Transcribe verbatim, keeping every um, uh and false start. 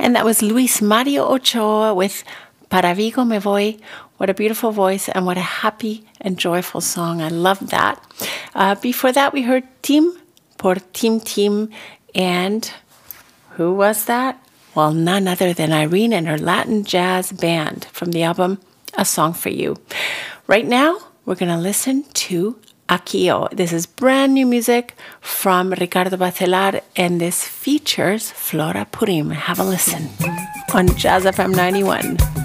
And that was Luis Mario Ochoa with Para Vigo Me Voy. What a beautiful voice and what a happy and joyful song. I love that. Uh, before that, we heard Team por Team Team. And who was that? Well, none other than Irene and her Latin jazz band from the album A Song for You. Right now, we're going to listen to Akio. This is brand new music from Ricardo Batelar, and this features Flora Purim. Have a listen on Jazz F M ninety-one.